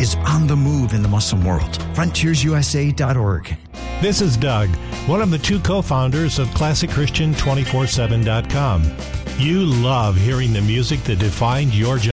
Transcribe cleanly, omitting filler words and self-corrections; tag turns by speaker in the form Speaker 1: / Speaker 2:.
Speaker 1: is on the move in the Muslim world. FrontiersUSA.org.
Speaker 2: This is Doug, one of the two co-founders of ClassicChristian247.com. You love hearing the music that defined your